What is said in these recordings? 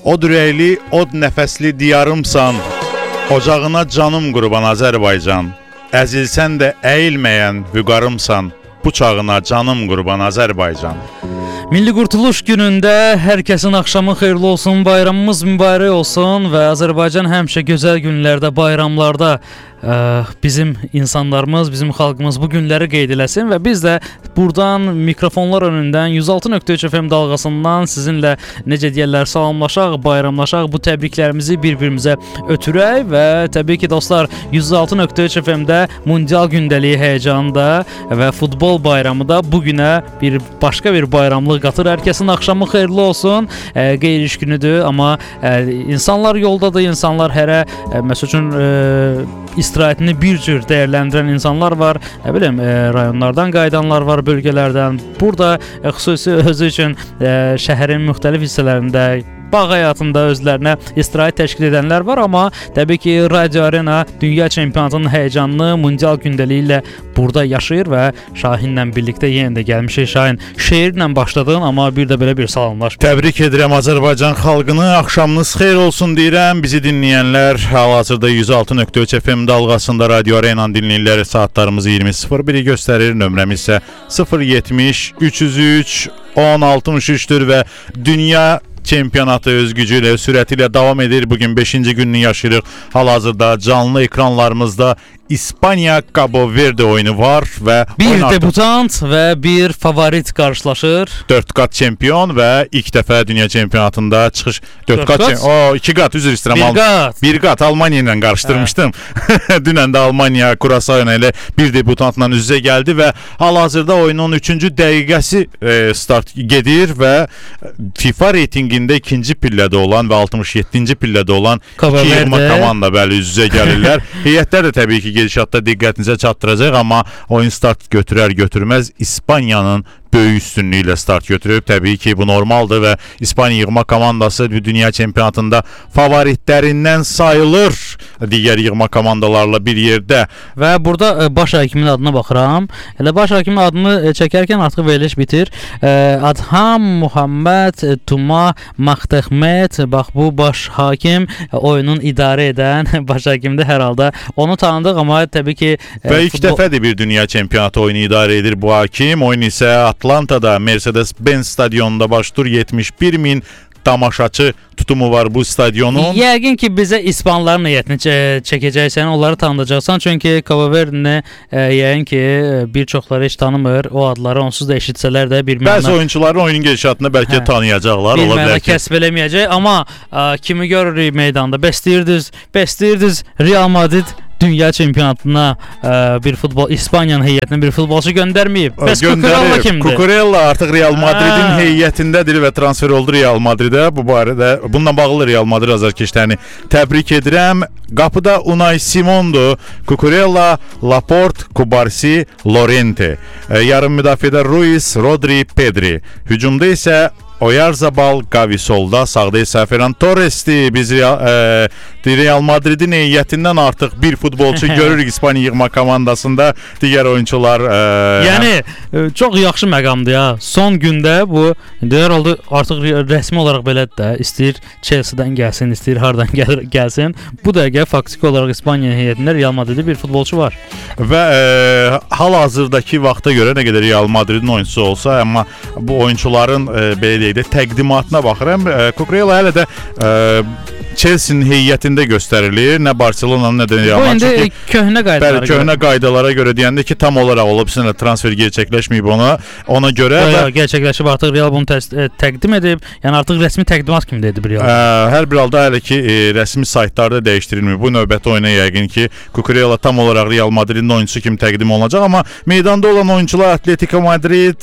Od ürəkli, od nəfəsli diyarımsan, ocağına canım qurban Azərbaycan. Əzilsən də əyilməyən vüqarımsan, bıçağına canım qurban Azərbaycan. Milli Qurtuluş günündə hər kəsin axşamı xeyirli olsun, bayramımız mübarək olsun və Azərbaycan həmişə gözəl günlərdə, bayramlarda bizim insanlarımız, bizim xalqımız bu günləri qeyd eləsin və biz də buradan mikrofonlar önündən 106.3 FM dalğasından sizinlə necə deyirlər salamlaşaq, bayramlaşaq, bu təbriklərimizi bir-birimizə ötürək və təbii ki dostlar 106.3 FM-də mundial gündəliyi həyecanında və futbol bayramı da bu günə başqa bir bayramlıq qatır. Hər kəsin axşamı xeyirli olsun. Qeyri-iş günüdür, amma insanlar yoldadır, insanlar hərə məsəl üçün istirahətini bir cür dəyərləndirən insanlar var. Rayonlardan qayıdanlar var, bölgələrdən. Burada xüsusi özü üçün şəhərin müxtəlif hissələrində bağ həyatında özlərinə istirahət təşkil edənlər var, amma təbii ki Radio Arena dünya çempionatının həyecanını mundial gündəliyi ilə burada yaşayır və Şahinlə birlikdə yenə də gəlmişik. Şahin, şeirlə başladın, amma bir də belə bir salamlaş. Təbrik edirəm Azərbaycan xalqını, axşamınız xeyir olsun deyirəm. Bizi dinləyənlər hal-hazırda 106.3 FM dalğasında Radio Arena dinləyirlər. Saatlarımız 20:01-i göstərir, nömrəmiz isə 070 303 1063-dür və dünya çempionatı öz gücü ilə, sürəti ilə davam edir. Bugün 5-ci gününü yaşayırıq. Hal-hazırda canlı ekranlarımızda İspanya Cabo Verde oyunu var və bir debutant və bir favorit qarşılaşır. 4 qat çempion və ilk dəfə dünya çempionatında çıxış. 2 qat, üzr istəyirəm. Bir qat Almaniya ilə qarışdırmışdım. Dünən də Almaniya Curaçao ilə bir debutantla üz-üzə gəldi və hal-hazırda oyunun 3-cü dəqiqəsi start gedir və FIFA reytinqində 2-ci pillədə olan və 67-ci pillədə olan iki yığma komanda üz-üzə gəlirlər. Heyətlər də təbii ki gedişatda diqqətinizə çatdıracaq, amma oyun start götürər-götürməz İspaniyanın böyük üstünlüyü ilə start götürüb. Təbii ki bu normaldır və İspaniya yığma komandası dünya çempionatında favoritlərindən sayılır digər yığma komandalarla bir yerdə. Və burada baş hakimin adına baxıram. Elə baş hakimin adını çəkərkən artıq veriliş bitir. Adham Muhammed Tuma Maxtəhmet, bax bu baş hakim oyunun idarə edən baş hakimdir hər halda. Onu tanıdıq, amma təbii ki və ilk dəfədir bir dünya çempionatı oyunu idarə edir bu hakim. Oyun isə Atlanta'da Mercedes-Benz stadionunda başlayır. 71.000 tamaşaçı tutumu var bu stadionun. Yəqin ki bizə İspanların heyətini çəkəcəksən, onları tanıdacaqsan. Çünki Cabo Verde yəqin ki bir çoxları heç tanımır. O adları onsuz da eşitsələr də bir məna. Bəzi oyunçuların oyunun gedişatını bəlkə tanıyacaqlar, ola bilər ki. Kəsb eləməyəcək, amma kimi görürük meydanda? Bəstəyirdiniz Real Madrid dünya çempionatına bir futbol İspaniyanın heyətinə bir futbolçu göndərməyib. Bəs Cucurella kimdir? Cucurella artıq Real Madridin heyətindədir və transfer oldu Real Madridə. Bu barədə bununla bağlı Real Madrid azarkeşlərini təbrik edirəm. Qapıda Unai Simon'dur. Cucurella, Laporte, Kubarsi, Llorente. Yarım müdafiədə Ruiz, Rodri, Pedri. Hücumda isə Oyarzabal, Gavi solda, sağda isə Ferran Torres'dir. Biz Real Madridin heyətindən artıq bir futbolçu görürük İspaniya yığma komandasında. Digər oyunçular yəni çox yaxşı məqamdır ya. Son gündə bu deyər oldu, artıq rəsmi olaraq belədir də. İstəyir Chelsea-dən gəlsin, istəyir hardan gəlsin. Bu dəqiqə faktiki olaraq İspaniya heyətində Real Madriddə bir futbolçu var. Və hal-hazırdakı vaxta görə nə qədər Real Madridin oyunçusu olsa, amma bu oyunçuların belə təqdimatına baxıram. Cucurella hələ də Chelsea-nin heyətində göstərilir. Nə Barcelona'nın, nə də Real Madrid. Bu indi köhnə qaydalara görə. Köhnə qaydalara görə deyəndə ki, tam olaraq olub, sizlə transfer gerçəkləşməyib ona görə. Gerçəkləşib artıq Real bunu təqdim edib. Yəni artıq rəsmi təqdimat kimi edib Real. Hər bir halda hələ ki rəsmi saytlarda dəyişdirilmir. Bu növbəti oyuna yəqin ki Cucurella tam olaraq Real Madridin oyunçusu kimi təqdim olunacaq, amma meydanda olan oyunçular Atletico Madrid,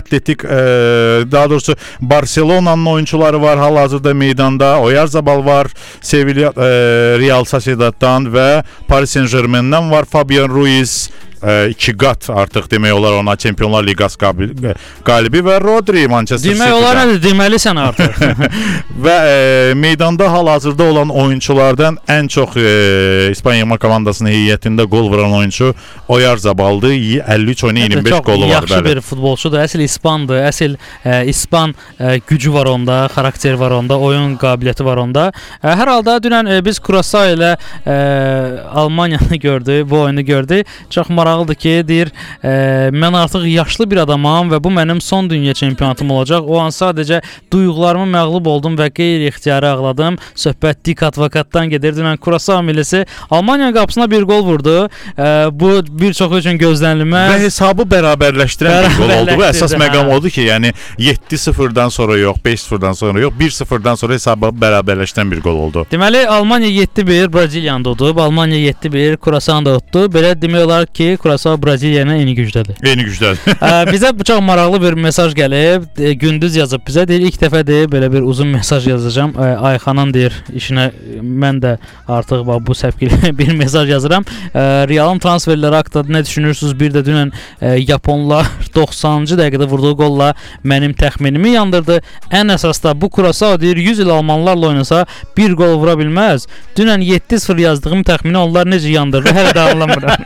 daha doğrusu Barcelona'nın oyunçuları var hal-hazırda meydanda. Oyarzabal var, Sevilla, Real Sociedad'dan və Paris Saint-Germain'dən var Fabian Ruiz, 2 qat artıq demək olar ona Çempionlar Liqası qalibi və Rodri Manchester City. Demək olar nədir? Deməlisən artıq. Və meydanda hal-hazırda olan oyunçulardan ən çox İspaniya komandasının heyətində qol vuran oyunçu Oyarzabaldır. 53 oyuna 25 qolu var. Yaxşı bir futbolçudur. Əsl İspandır. Əsl İspan gücü var onda, xarakteri var onda, oyun qabiliyyəti var onda. Hər halda dünən biz Curaçao ilə Almaniyanı gördük, bu oyunu gördük. Çox maraqlıdır ki, deyir, mən artıq yaşlı bir adamam və bu mənim son dünya çempionatım olacaq. O an sadəcə duyğularımı məğlub oldum və qeyri-ixtiyari ağladım. Söhbət dik advokatdan gedir. Dünən Curaçao millisi Almaniyanın qapısına bir gol vurdu. Bu bir çox üçün gözlənilməz və hesabı bərabərləşdirən bir gol oldu. Bu əsas məqam odur ki, yəni 7-0-dan sonra yox, 5-0-dan sonra yox, 1-0-dan sonra hesabı bərabərləşdirən bir gol oldu. Deməli Almaniya 7-1 Braziliyanı udub, Almaniya 7-1 Curaçao'nu da utdu. Belə demək olar ki, Curaçao Braziliyaya eyni gücdədir. Eyni gücdədir. Bizə çox maraqlı bir mesaj gəlib. Gündüz yazıb bizə. Deyir, ilk dəfədir belə bir uzun mesaj yazacağam. Ayxanın deyir, işinə mən də artıq bu səpkilə bir mesaj yazıram. Realın transferləri haqqında nə düşünürsünüz? Bir də dünən Yaponlar 90-cı dəqiqədə vurduğu qolla mənim təxminimi yandırdı. Ən əsas da bu Curaçao deyir 100 il almanlarla oynasa bir gol vura bilməz. Dünən 7-0 yazdığım təxmini onlar necə yandırdı? Hələ də anlamıram.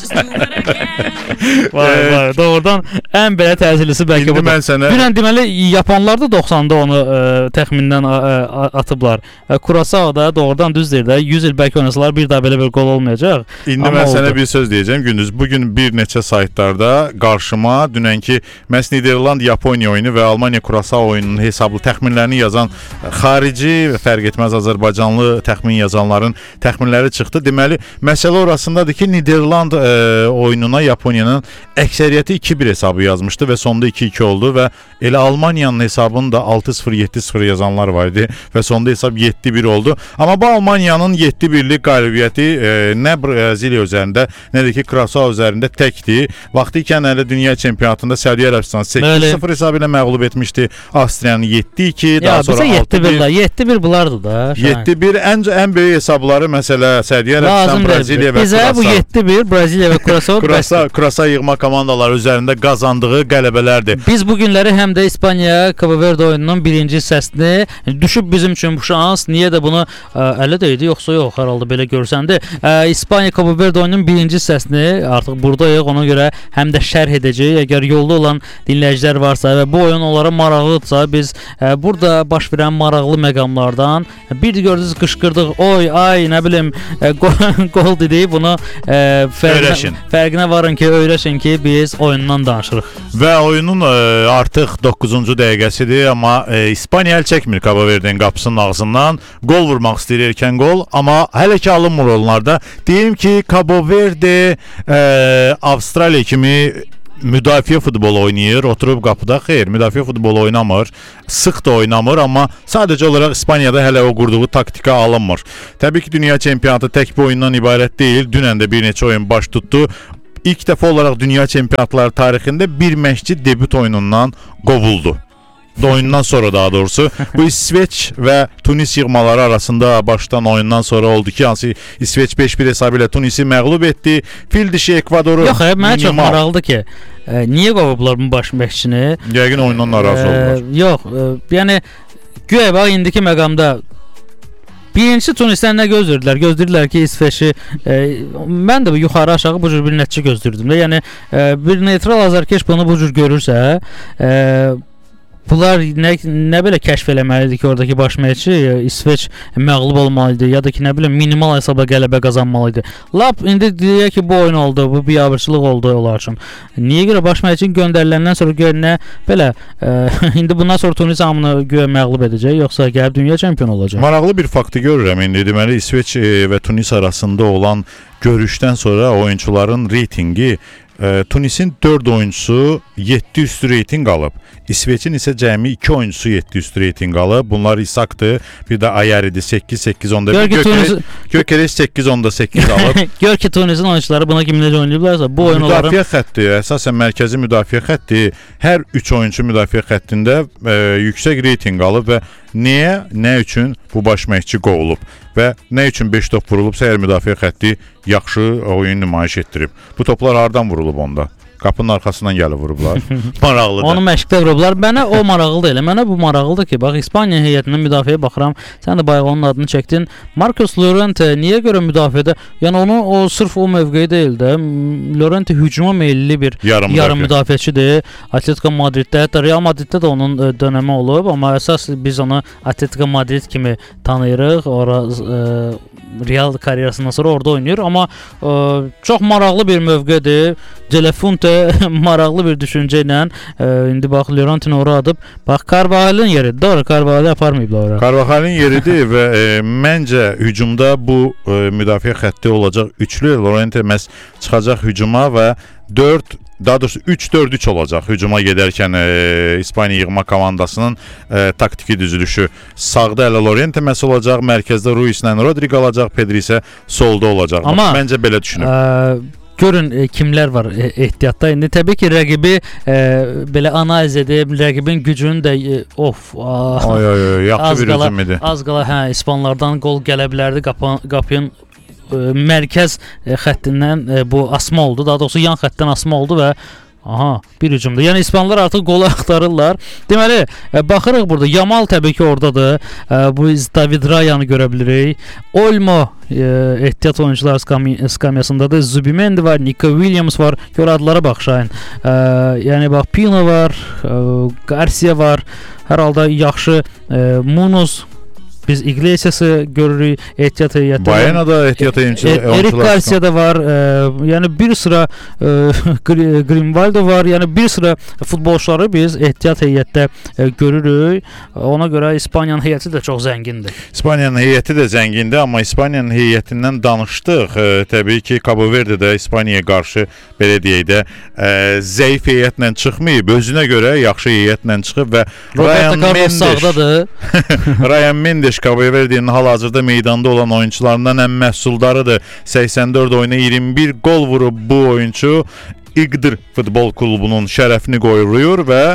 Vay, doğrudan ən belə təsirlisi bəlkə bu. Dünən deməli Yaponlar da 90-da onu təxmindən atıblar. Curaçao da doğrudan düz deyir də 100 il bəlkə oynasalar bir daha belə bir gol olmayacaq. İndi mən sənə bir söz deyəcəm Gündüz. Bugün bir neçə saytlarda qarşıma dünənki məhz Niderland Yaponiya oyunu və Almaniya Curaçao oyununun hesablı təxminlərini yazan xarici fərq etməz Azərbaycanlı təxmin yazanların təxminləri çıxdı. Deməli məsələ orasındadır ki, Niderland oyununa Yaponiyanın əksəriyyəti 2-1 hesabı yazmışdı və sonda 2-2 oldu və elə Almaniyanın hesabını da 6-0 7-0 yazanlar var idi və sonda hesab 7-1 oldu. Amma bu Almaniyanın 7-1'lik qalibiyyəti nə Braziliya üzərində, nə də ki Curaçao üzərində təkdir. Vaxtı ikən hələ dünya çempionatında Səudiyyə Ərəbistanı 8-0 hesabı ilə məğlub etmişdi. Avstriyanı 7-2, daha sonra 6-1. 7-1 bulardı da. 7-1 ən böyük hesabları məsələ Səudiyyə Ərəbistan, Braziliya və Curaçao. Bizə bu 7-1 Braziliya və Curaçao Curaçao yığma komandaları üzərində qazandığı qələbələrdir. Biz bu günləri həm də İspaniya Cabo Verde oyununun birinci hissəsini düşüb bizim üçün bu şans. Niyə də bunu ələ dəydi yoxsa yox, hər halda belə görsəndi. İspaniya Cabo Verde oyununun birinci hissəsini artıq buradayıq, ona görə həm də şərh edəcəyik. Əgər yolda olan dinləyicilər varsa və bu oyun onlara maraqlıdırsa, biz burada baş verən maraqlı məqamlardan bir də gördünüz qışqırdıq. Oy, ay, nə bilim, gol dedik. Bunu fərqinə varın ki, öyrəşin ki, biz oyundan danışırıq. Və oyunun artıq 9-cu dəqiqəsidir, amma İspaniya əl çəkmir Cabo Verde'nin qapısının ağzından. Gol vurmaq istəyir erkən gol, amma hələ ki alınmır onlarda. Deyim ki, Cabo Verde Avstraliya kimi müdafiə futbolu oynayır, oturub qapıda. Xeyr, müdafiə futbolu oynamır, sıx da oynamır, amma sadəcə olaraq İspaniyada hələ o qurduğu taktika alınmır. Təbii ki, dünya çempionatı tək bir oyundan ibarət deyil. Dünən də bir neçə oyun baş tutdu. İlk dəfə olaraq dünya çempionatları tarixində bir məşqçi debüt oyunundan qovuldu. Oyundan sonra daha doğrusu bu İsveç və Tunis yığmaları arasında başlayan oyundan sonra oldu ki, hansı İsveç 5-1 hesabı ilə Tunisi məğlub etdi. Fil dişi Ekvadoru yox, mənə çox maraqlıdır ki, niyə qovublar bu baş məşqçini? Yəqin oyundan narazı oldular. Yox, yəni güya bax indiki məqamda birincisi Tunisdən nə gözləyirdilər? Gözləyirdilər ki, İsveçi mən də yuxarı aşağı bu cür bir nəticə gözləyirdim də. Yəni bir neytral azarkeş bunu bu cür görürsə, bunlar nə belə kəşf eləməlidir ki, oradakı baş məşqçi İsveç məğlub olmalıdır ya da ki, nə bilim, minimal hesabda qələbə qazanmalıdır. Lap indi deyək ki, bu oyun oldu, bu biabırçılıq oldu onlar üçün. Niyə görə baş məşqçi göndəriləndən sonra görünə belə indi bundan sonra Tunis hamını göyə məğlub edəcək, yoxsa gəlib dünya çempionu olacaq? Maraqlı bir faktı görürəm indi. Deməli İsveç və Tunis arasında olan görüşdən sonra oyunçuların reytingi Tunisin 4 oyuncusu 7 üstü reyting alıb. İsveçin isə cəmi 2 oyuncusu 7 üstü reyting alıb. Bunlar İsakdır, bir də Ayari'dir 8-8-10'da. Gökereş 8-10'da 8 alıb. Gör ki, Tunisin oyuncuları buna kimlərlə oynayıblarsa, bu oyunların müdafiə xətti, əsasən mərkəzi müdafiə xətti, hər 3 oyuncu müdafiə xəttində yüksək reyting alıb və niyə, nə üçün bu baş məşqçi qovulub və nə üçün 5 top vurulubsa, əgər müdafiə xətti yaxşı oyun nümayiş etdirib. Bu toplar hardan vurulub onda? Qapının arxasından gəlib vurublar. Maraqlıdır. Onu məşqdə vurublar. Mənə o maraqlı deyil. Mənə bu maraqlıdır ki, bax İspaniya heyətinin müdafiəyə baxıram. Sən də bayaq onun adını çəkdin. Marcos Llorente niyə görə müdafiədə? Yəni onu o sırf o mövqeyi deyil də. Llorente hücuma meylli bir yarım müdafiəçidir. Atletico Madriddə, hətta Real Madriddə də onun dönəmi olub, amma əsas biz onu Atletico Madrid kimi tanıyırıq. Ora Real karyerasından sonra orada oynayır, amma çox maraqlı bir mövqedir. Telefonte maraqlı bir düşüncə ilə indi bax Llorente-ni ora adıb, bax Carvajal'ın yeridir. Doğru, Carvajal'ı aparmayıblar ora. Carvajal'ın yeridir və məncə hücumda bu müdafiə xətti olacaq üçlü. Llorente məhz çıxacaq hücuma və 3-4-3 olacaq hücuma gedərkən İspaniya yığma komandasının taktiki düzülüşü. Sağda elə Llorente məhz olacaq, mərkəzdə Ruiz ilə Rodrigo olacaq, Pedri isə solda olacaq. Amma məncə belə düşünüb. Görün kimlər var ehtiyatda. İndi təbii ki, rəqibi belə analiz edib, rəqibin gücünü də yaxşı bir hücum idi. Az qala İspanlardan qol gələ bilərdi. Qapının mərkəz xəttindən bu asma oldu. Daha doğrusu yan xəttdən asma oldu və bir hücumda. Yəni İspanlar artıq qolu axtarırlar. Deməli, baxırıq burada. Yamal təbii ki oradadır. Bu David Rayanı görə bilirik. Olmo ehtiyat oyuncular skamyasındadır. Zubimendi var, Nico Williams var. Gör adlara bax Şahin. Yəni bax Pino var, Garcia var. Hər halda yaxşı Munoz. Biz Iglesias'ı görürük, ehtiyat heyətdə. Bayana da ehtiyat oyuncular. Eric Garcia da var. Yəni bir sıra Grimaldo var. Yəni bir sıra futbolçuları biz ehtiyat heyətdə görürük. Ona görə İspaniyanın heyəti də çox zəngindir. İspaniyanın heyəti də zəngindir, amma İspaniyanın heyətindən danışdıq. Təbii ki, Cabo Verde də İspaniyaya qarşı belə deyək də zəif heyətlə çıxmayıb. Özünə görə yaxşı heyətlə çıxıb və Roberto Carlos sağdadır. Ryan Mendes Cabo Verde'nin hal-hazırda meydanda olan oyuncularından ən məhsuldarıdır. 84 oyuna 21 gol vurub bu oyuncu. İqdir futbol klubunun şərəfini qoruyur və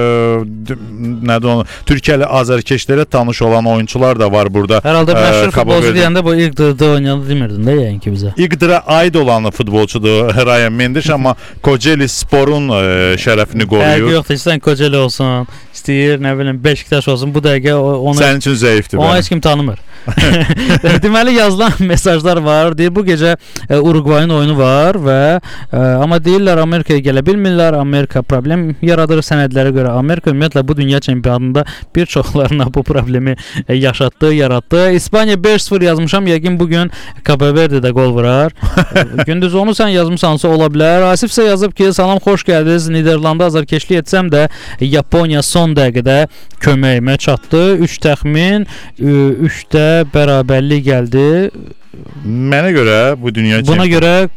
Türkiyəli azərkeşlərə tanış olan oyunçular da var burada. Hər halda məşhur futbolçu deyəndə bu İqdirdə oynadı demirdin də yəni ki bizə. İqdirə aid olan futbolçudur Ryan Mendes, amma Kocaeli Spor'un şərəfini qoruyur. Fərqi yoxdur, istəyən Kocaeli olsun, istəyir nə bilim Beşiktaş olsun, bu dəqiqə onu sənin üçün zəifdir. Onu heç kim tanımır. Deməli yazılan mesajlar var. Deyir bu gecə Uruguayın oyunu var və amma deyirlər Amerikaya gələ bilmirlər. Amerika problem yaradır sənədlərə görə. Amerika ümumiyyətlə bu dünya çempionatında bir çoxlarına bu problemi yaşatdı, yaratdı. İspaniya 5-0 yazmışam. Yəqin bugün Cabo Verde'də gol vurar. Gündüz onu sən yazmısansa ola bilər. Asif isə yazıb ki, salam, xoş gəldiniz. Niderlanda azarkeşlik etsəm də Yaponiya son dəqiqədə köməyimə çatdı. 3 təxmin, 3-də bərabərlik gəldi. Mənə görə bu dünya buna görə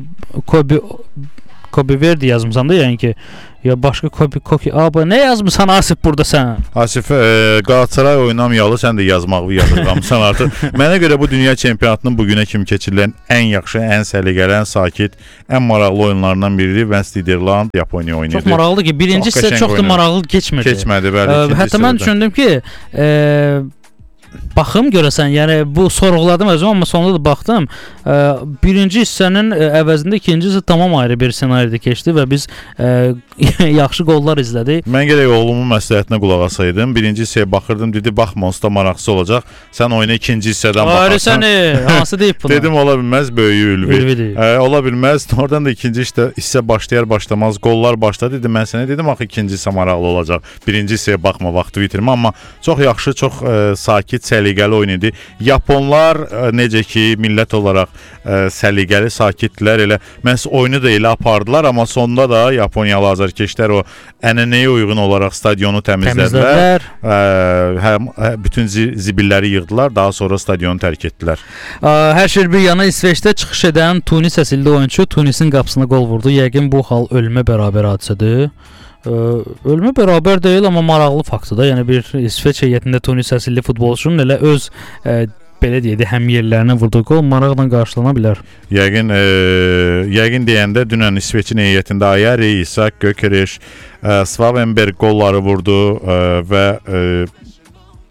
Cabo Verde yazmısan da, yəni ki, ya başqa Koki abi nə yazmısan Asif burada sən? Asif Galatasaray oynamayalı sən də yazmağı yazırqamısan artıq. Mənə görə bu dünya çempionatının bugünə kimi keçirilən ən yaxşı, ən səliqəli, ən sakit, ən maraqlı oyunlardan biridir. West Niderland Yaponiya oyunu idi. Çox maraqlıdır ki, birinci hissə çox da maraqlı keçmirdi. Keçmədi, bəli. Hətta mən düşündüm ki, baxım görəsən, yəni bu sorğuladım özüm, amma sonunda da baxdım. Birinci hissənin əvəzində ikinci hissə tamam ayrı bir ssenaridə keçdi və biz yaxşı qollar izlədik. Mən gərək oğlumun məsləhətinə qulaq asaydım. Birinci hissəyə baxırdım, dedi baxma, onsuz da maraqsız olacaq. Sən oyuna ikinci hissədən baxarsan. Hansı deyib bunu? Dedim ola bilməz, böyüyü Ülvi. Ola bilməz. Oradan da ikinci hissə başlayar başlamaz qollar başladı. Dedim mən sənə dedim axı ikinci hissə maraqlı olacaq. Birinci hissəyə baxma, vaxtı bitirmə, amma çox yaxşı, çox sakit, səliqəli oyun idi. Yaponlar necə ki millət olaraq səliqəli, sakitdilər. Elə məhz oyunu da elə apardılar, amma sonda da Yaponiyalı azarkeşlər o ənənəyə uyğun olaraq stadionu təmizlədilər. Bütün zibilləri yığdılar, daha sonra stadionu tərk etdilər. Hər şey bir yana İsveçdə çıxış edən Tunis əsilli oyunçu Tunisin qapısına qol vurdu. Yəqin bu hal ölümə bərabər hadisədir. Ölümə bərabər deyil, amma maraqlı faktdır. Yəni bir İsveç heyətində Tunis əsilli futbolçunun elə öz belə deyək də həm yerlərinə vurduğu qol maraqla qarşılana bilər. Yəqin deyəndə dünən İsveçin heyətində Ayari, İsak, Gökereş, Svavenberg qolları vurdu və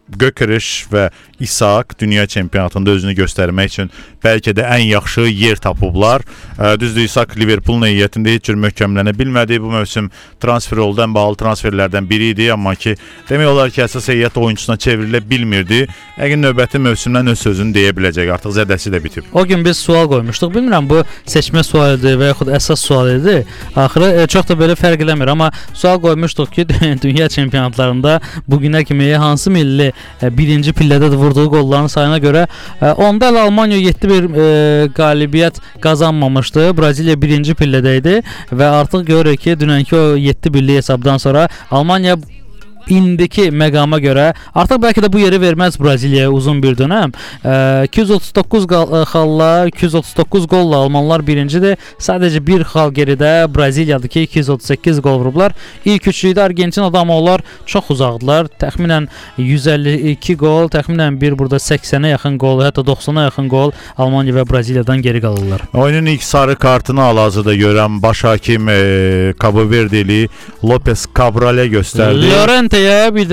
Gökeriş və İshak dünya çempionatında özünü göstərmək üçün bəlkə də ən yaxşı yer tapıblar. Düzdür, İshak Liverpoolun heyətində heç cür möhkəmlənə bilmədi. Bu mövsüm transfer oldu, ən bahalı transferlərdən biri idi, amma ki demək olar ki əsas heyət oyuncusuna çevrilə bilmirdi. Yəqin növbəti mövsümdən öz sözünü deyə biləcək. Artıq zədəsi də bitib. O gün biz sual qoymuşduq. Bilmirəm bu seçmə sual idi və yaxud əsas sual idi. Axırı çox da belə fərq eləmir, amma sual qoymuşduq ki dünya çempionatlarında bu günə kimi hansı milli birinci pillədə də vurduğu qolların sayına görə onda Almaniya 7-1 qalibiyyət qazanmamışdı. Braziliya birinci pillədə idi və artıq görürük ki, dünənki o 7-1'li hesabdan sonra Almaniya indiki məqama görə artıq bəlkə də bu yeri verməz Braziliyaya uzun bir dönəm. 239 xalla, 239 qolla almanlar birincidir. Sadəcə bir xal geridə Braziliyadır ki 238 qol vurublar. İlk üçlükdə Argentina amma onlar çox uzaqdılar. Təxminən 152 qol, təxminən bir burada 80-ə yaxın qol, hətta 90-a yaxın qol Almaniya və Braziliyadan geri qalırlar. Oyunun ilk sarı kartını hal-hazırda görən baş hakim Cabo Verdeli Lopez Cabral'e göstərdi. Llorente'yə bir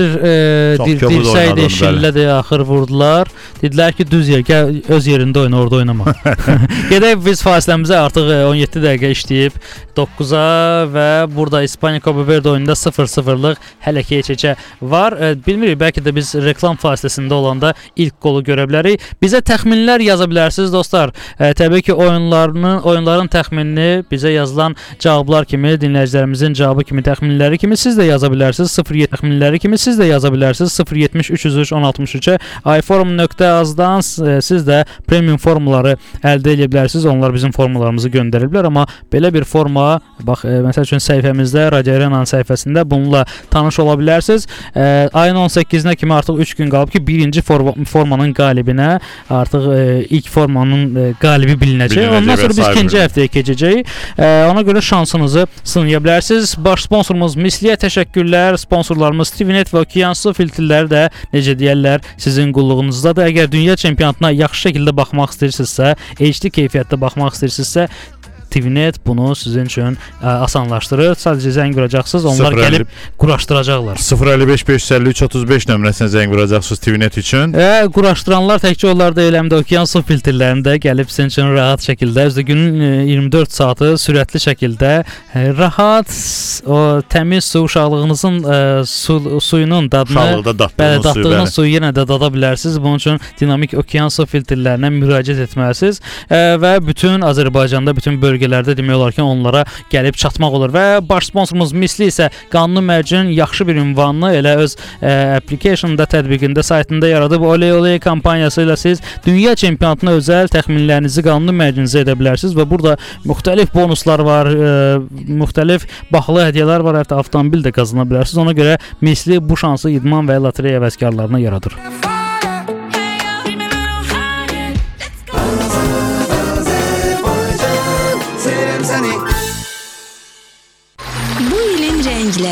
dirsəydi, şillədi, axır vurdular. Dedilər ki, düz yer, gəl öz yerində oyna, orada oynama. Gedək biz fasiləmizə artıq 17 dəqiqə işləyib 9-a və burada İspaniya Cabo Verde oyununda 0-0'lıq hələ ki heç-heçə var. Bilmirik, bəlkə də biz reklam fasiləsində olanda ilk qolu görə bilərik. Bizə təxminlər yaza bilərsiniz dostlar. Təbii ki, oyunların təxminini bizə yazılan cavablar kimi, dinləyicilərimizin cavabı kimi, təxminləri kimi siz də yaza bilərsiniz. 07 təxminləri kimi siz də yaza bilərsiniz. 070 303 1063-ə iForum.az-dan siz də premium formaları əldə edə bilərsiniz. Onlar bizim formalarımızı göndəriblər, amma belə bir forma, bax, məsəl üçün səhifəmizdə, Radio Arenanın səhifəsində bununla tanış ola bilərsiniz. Ayın 18-nə kimi artıq 3 gün qalıb ki, birinci formanın qalibinə artıq ilk formanın qalibi bilinəcək. Ondan sonra biz ikinci həftəyə keçəcəyik. Ona görə şansınızı sınaya bilərsiniz. Baş sponsorumuz Misliyə təşəkkürlər. Sponsorlarımız TVNet və Okeansu filtrləri də necə deyərlər sizin qulluğunuzdadır. Əgər dünya çempionatına yaxşı şəkildə baxmaq istəyirsinizsə, HD keyfiyyətdə baxmaq istəyirsinizsə, TVNet bunu sizin üçün asanlaşdırır. Sadəcə zəng vuracaqsınız, onlar gəlib quraşdıracaqlar. 055 553 35 nömrəsinə zəng vuracaqsınız TVNet üçün. Quraşdıranlar təkcə onlar deyil, həm də Okeansu filtrlərində gəlib sizin üçün rahat şəkildə, özdə günün 24 saatı sürətli şəkildə rahat o təmiz su uşaqlığınızın suyunun dadını, dadığınız suyu yenə də dada bilərsiniz. Bunun üçün dinamik Okeansu filtrlərinə müraciət etməlisiniz və bütün Azərbaycanda, bütün bölgələrdə demək olar ki, onlara gəlib çatmaq olur və baş sponsorumuz Misli isə qanuni mərcin yaxşı bir ünvanını elə öz application'da, tətbiqində, saytında yaradıb. Oley kampaniyası ilə siz dünya çempionatına özəl təxminlərinizi qanuni mərcinizə edə bilərsiniz və burada müxtəlif bonuslar var, müxtəlif baxılı hədiyyələr var, hətta avtomobil də qazana bilərsiniz. Ona görə Misli bu şansı idman və lotereya vəskarlarına yaradır.